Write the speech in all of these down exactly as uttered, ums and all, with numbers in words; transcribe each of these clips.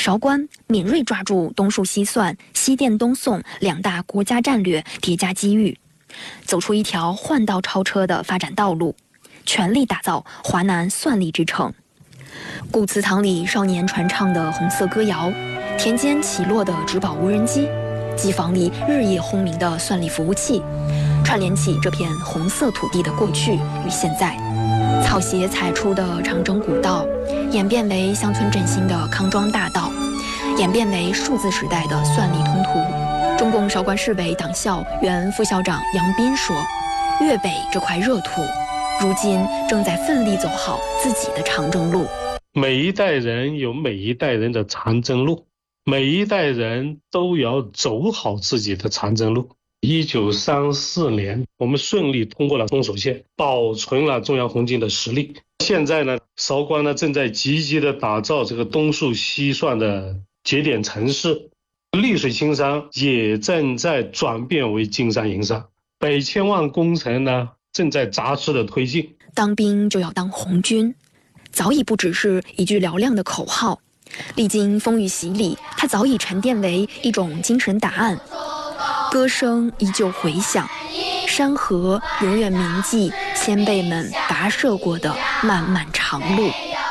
韶关敏锐抓住东数西算、西电东送两大国家战略叠加机遇，走出一条换道超车的发展道路，全力打造华南算力之城。古祠堂里少年传唱的红色歌谣，田间起落的植保无人机，机房里日夜轰鸣的算力服务器，串联起这片红色土地的过去与现在。草鞋踩出的长征古道，演变为乡村振兴的康庄大道，演变为数字时代的算力通途。中共韶关市委党校原副校长杨斌说：“粤北这块热土，如今正在奋力走好自己的长征路。 每一代人有每一代人的长征路，每一代人都要走好自己的长征路。”一九三四年，我们顺利通过了中首线，保存了中央红军的实力。现在呢，韶关呢正在积极的打造这个东数西算的节点城市，绿水青山也正在转变为金山银山，北千万工程呢正在扎实的推进。 当兵就要当红军，早已不只是一句嘹亮的口号，历经风雨洗礼，它早已沉淀为一种精神答案。歌声依旧回响，山河永远铭记先辈们跋涉过的漫漫长路。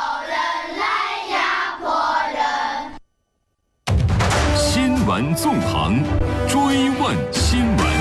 新闻纵横，追问新闻。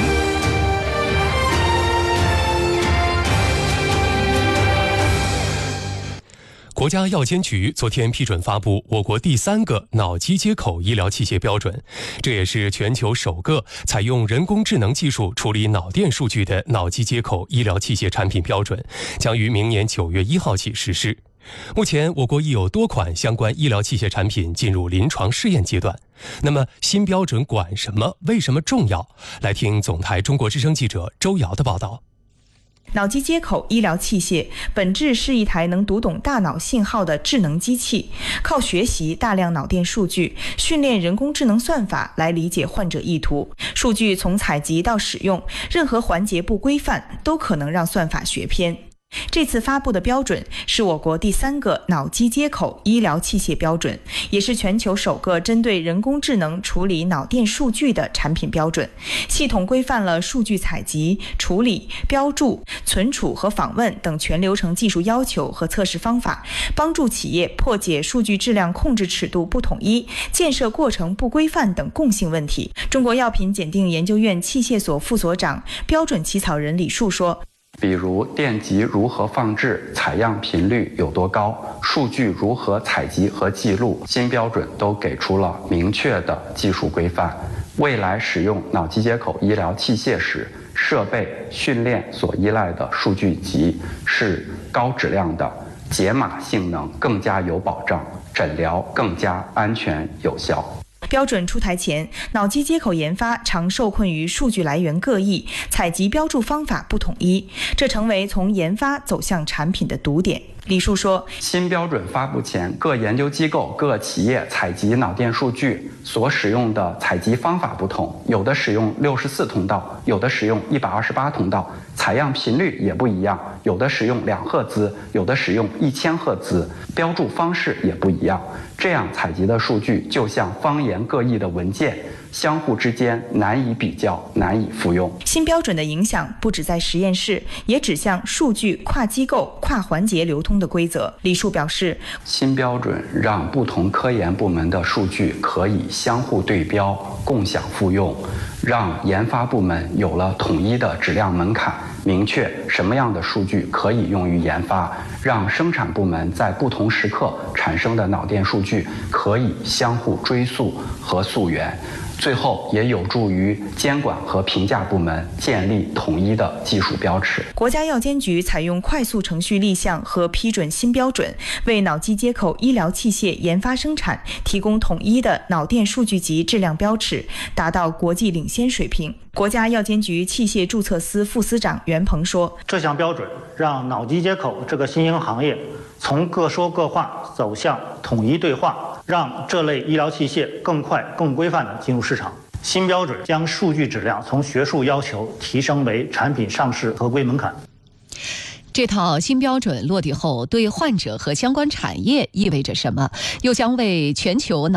国家药监局昨天批准发布我国第三个脑机接口医疗器械标准，这也是全球首个采用人工智能技术处理脑电数据的脑机接口医疗器械产品标准，将于明年九月一号起实施。目前，我国已有多款相关医疗器械产品进入临床试验阶段。那么，新标准管什么？为什么重要？来听总台中国之声记者周瑶的报道。 脑机接口医疗器械本质是一台能读懂大脑信号的智能机器，靠学习大量脑电数据，训练人工智能算法来理解患者意图。数据从采集到使用，任何环节不规范，都可能让算法学偏。这次发布的标准是我国第三个脑机接口医疗器械标准，也是全球首个针对人工智能处理脑电数据的产品标准。系统规范了数据采集、处理、标注、存储和访问等全流程技术要求和测试方法，帮助企业破解数据质量控制尺度不统一、建设过程不规范等共性问题。中国药品检定研究院器械所副所长、标准起草人李树说， 比如电极如何放置、采样频率有多高、数据如何采集和记录，新标准都给出了明确的技术规范。未来使用脑机接口医疗器械时，设备训练所依赖的数据集是高质量的，解码性能更加有保障，诊疗更加安全有效。 标准出台前，脑机接口研发常受困于数据来源各异、采集标注方法不统一，这成为从研发走向产品的堵点。李树说， 新标准发布前，各研究机构、各企业采集脑电数据所使用的采集方法不同，有的使用六十四通道，有的使用一百二十八通道，采样频率也不一样，有的使用两赫兹，有的使用一千赫兹，标注方式也不一样。这样采集的数据就像方言各异的文件，相互之间难以比较，难以复用。 新标准的影响不只在实验室，也指向数据跨机构、跨环节流通的规则。李树表示， 新标准让不同科研部门的数据可以相互对标、共享复用，让研发部门有了统一的质量门槛，明确什么样的数据可以用于研发，让生产部门在不同时刻产生的脑电数据可以相互追溯和溯源。最后也有助于监管和评价部门建立统一的技术标尺。 国家药监局采用快速程序立项和批准新标准，为脑机接口医疗器械研发生产提供统一的脑电数据集质量标尺，达到国际领先水平。国家药监局器械注册司副司长袁鹏说， 这项标准让脑机接口这个新兴行业从各说各话走向统一对话，让这类医疗器械更快更规范地进入市场。新标准将数据质量从学术要求提升为产品上市合规门槛。 这套新标准落地后，对患者和相关产业意味着什么？又将为全球